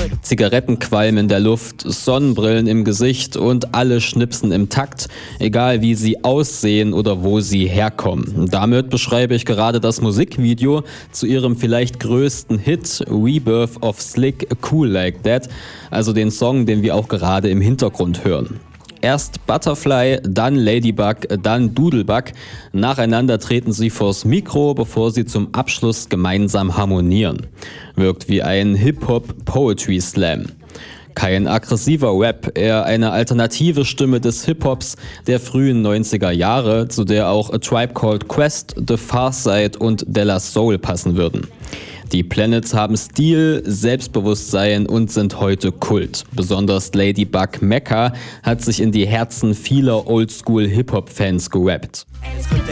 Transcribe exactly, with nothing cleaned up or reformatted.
Zigarettenqualm in der Luft, Sonnenbrillen im Gesicht und alle schnipsen im Takt, egal wie sie aussehen oder wo sie herkommen. Damit beschreibe ich gerade das Musikvideo zu ihrem vielleicht größten Hit Rebirth of Slick Cool Like That, also den Song, den wir auch gerade im Hintergrund hören. Erst Butterfly, dann Ladybug, dann Doodlebug. Nacheinander treten sie vors Mikro, bevor sie zum Abschluss gemeinsam harmonieren. Wirkt wie ein Hip-Hop-Poetry-Slam. Kein aggressiver Rap, eher eine alternative Stimme des Hip-Hops der frühen neunziger Jahre, zu der auch A Tribe Called Quest, The Pharcyde und De La Soul passen würden. Die Planets haben Stil, Selbstbewusstsein und sind heute Kult. Besonders Ladybug Mecca hat sich in die Herzen vieler Oldschool-Hip-Hop-Fans gerappt.